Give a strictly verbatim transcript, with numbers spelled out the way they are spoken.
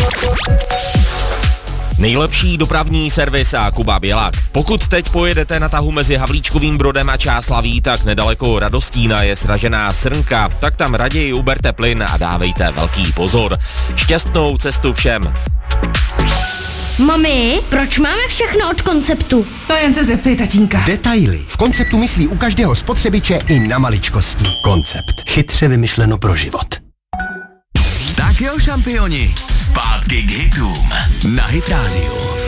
Nejlepší dopravní servis a Kuba Bělák. Pokud teď pojedete na tahu mezi Havlíčkovým Brodem a Čáslaví, tak nedaleko Radostína je sražená srnka, tak tam raději uberte plyn a dávejte velký pozor. Šťastnou cestu všem. Mami, proč máme všechno od Konceptu? To jen se zeptej tatínka. Detaily. V Konceptu myslí u každého spotřebiče i na maličkosti. Koncept. Chytře vymyšleno pro život. Tak jo, šampioni, zpátky k hitům na Hit Radio.